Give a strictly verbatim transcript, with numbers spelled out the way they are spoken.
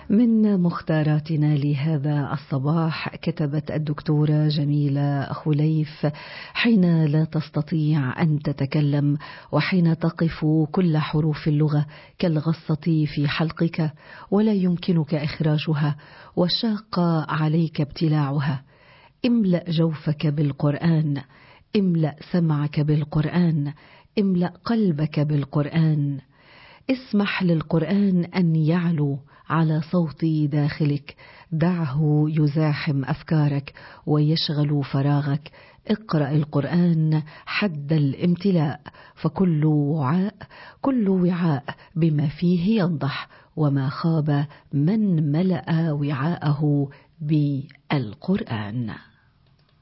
من مختاراتنا لهذا الصباح كتبت الدكتورة جميلة خليف: حين لا تستطيع أن تتكلم، وحين تقف كل حروف اللغة كالغصة في حلقك ولا يمكنك إخراجها وشاق عليك ابتلاعها، املأ جوفك بالقرآن، املأ سمعك بالقرآن، املأ قلبك بالقرآن. اسمح للقرآن أن يعلو على صوت داخلك، دعه يزاحم أفكارك ويشغل فراغك. اقرأ القرآن حد الامتلاء، فكل وعاء كل وعاء بما فيه ينضح، وما خاب من ملأ وعاءه بالقرآن.